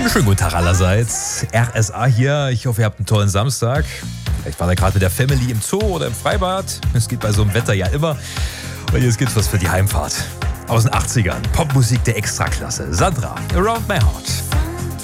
Schönen guten Tag allerseits. RSA hier. Ich hoffe, ihr habt einen tollen Samstag. Vielleicht war ihr gerade mit der Family im Zoo oder im Freibad. Es geht bei so einem Wetter ja immer. Und jetzt gibt's was für die Heimfahrt. Aus den 80ern. Popmusik der Extraklasse. Sandra, Around My Heart.